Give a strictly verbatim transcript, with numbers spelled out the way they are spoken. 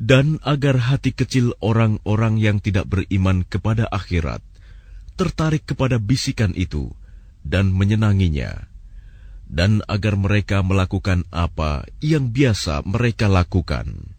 Dan agar hati kecil orang-orang yang tidak beriman kepada akhirat tertarik kepada bisikan itu dan menyenanginya, dan agar mereka melakukan apa yang biasa mereka lakukan.